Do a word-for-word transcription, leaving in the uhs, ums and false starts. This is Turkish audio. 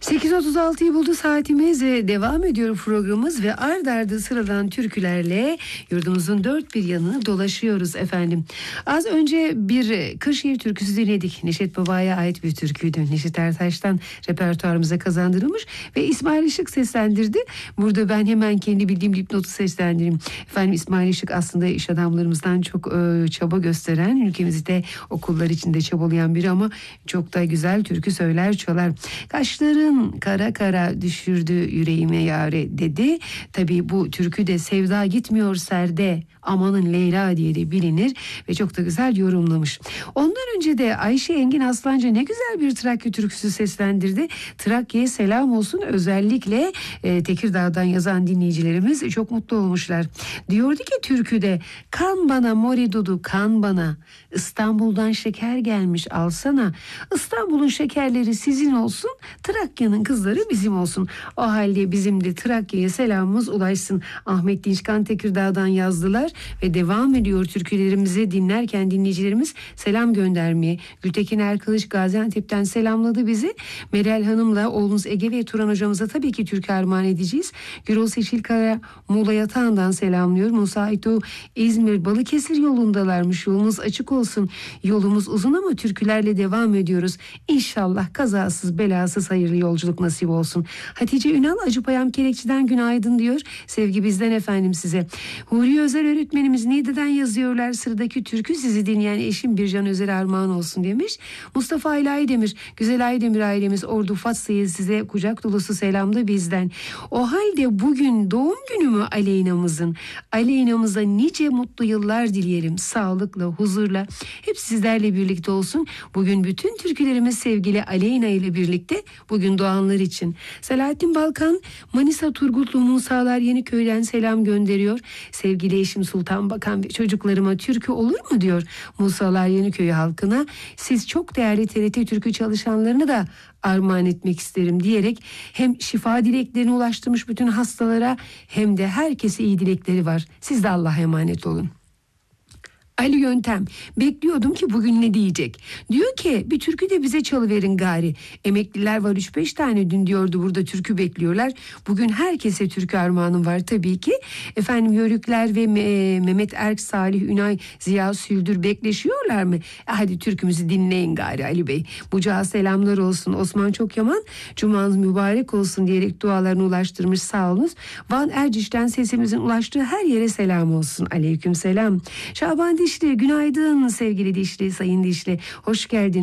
sekiz otuz altıyı buldu saatimiz ve devam ediyor programımız ve ard ardı sıradan türkülerle yurdumuzun dört bir yanını dolaşıyoruz efendim. Az önce bir Kırşehir türküsü dinledik. Neşet Baba'ya ait bir türküydü. Neşet Ertaş'tan repertuarımıza kazandırılmış ve İsmail Işık seslendirdi. Burada ben hemen kendi bildiğim dipnotu seslendireyim. Efendim İsmail Işık aslında iş adamlarımızdan çok e, çaba gösteren, ülkemizde okullar içinde çabalayan biri ama çok da güzel türkü söyler çalar. Kaşların kara kara düşürdü yüreğime yare dedi. Tabii bu türkü de sevda gitmiyor serde amanın Leyla diye de bilinir ve çok da güzel yorumlamış. Ondan önce de Ayşe Engin Aslancı ne güzel bir Trakya türküsü seslendirdi. Trakya'ya selam olsun, özellikle e, Tekirdağ'dan yazan dinleyicilerimiz çok mutlu olmuşlar. Diyordu ki türküde, kan bana moridudu kan bana, İstanbul'dan şeker gelmiş alsana, İstanbul'un şekerleri sizin olsun, Trakya'nın kızları bizim olsun. O halde bizim de Trakya'ya selamımız ulaşsın. Ahmet Dinçkan Tekirdağ'dan yazdılar ve devam ediyor türkülerimizi dinlerken dinleyicilerimiz selam göndermeye. Gültekin Erkılıç Gaziantep'ten selamladı bizi. Meral Hanım'la oğlumuz Ege ve Turan hocamıza tabii ki türkü armağan edeceğiz. Gürol Seçilkaya Muğla Yatağı'ndan selamlıyor. Musa Aytu İzmir Balıkesir yolundalarmış. Yolumuz açık olsun. Yolumuz uzun ama türkülerle devam ediyoruz. İnşallah kazasız belasız hayırlı yolculuk nasip olsun. Hatice Ünal Acıpayam Kelekçi'den günaydın diyor. Sevgi bizden efendim size. Huri Özel öğretmenimiz Niğde'den yazıyorlar. Sıradaki türkü sizi dinleyen eşim Bircan Özel armağan olsun demiş. Mustafa Ali Aydemir, güzel Aydemir ailemiz Ordu Fatsa'yı size kucak dolusu selam da bizden. O halde bugün doğum günü mü Aleyna'mızın? Aleyna'mıza nice mutlu yıllar dileyelim. Sağlıkla, huzurla. Hep sizlerle birlikte olsun. Bugün bütün türkülerimiz sevgili Aleyna ile birlikte bugün doğanlar için. Selahattin Balkan Manisa Turgutlu Musalar Yeniköy'den selam gönderiyor. Sevgili eşim Sultan Bakan ve çocuklarıma türkü olur mu diyor Musalar Yeniköy halkına. Siz çok değerli T R T türkü çalışanlarını da armağan etmek isterim diyerek hem şifa dileklerini ulaştırmış bütün hastalara hem de herkese iyi dilekleri var. Siz de Allah'a emanet olun. Ali Yöntem, bekliyordum ki bugün ne diyecek. Diyor ki bir türkü de bize çalıverin gari. Emekliler var üç beş tane, dün diyordu burada türkü bekliyorlar. Bugün herkese türkü armağanım var tabii ki. Efendim Yörükler ve Me- Mehmet Erk, Salih Ünay, Ziya Süldür bekleşiyorlar mı? E hadi türkümüzü dinleyin gari Ali Bey. Bucağa selamlar olsun. Osman Çokyaman, cumanız mübarek olsun diyerek dualarını ulaştırmış, sağ olunuz. Van Erciş'ten sesimizin ulaştığı her yere selam olsun. Aleyküm selam. Şaban Dişli, günaydın sevgili Dişli, sayın Dişli. Hoş geldin.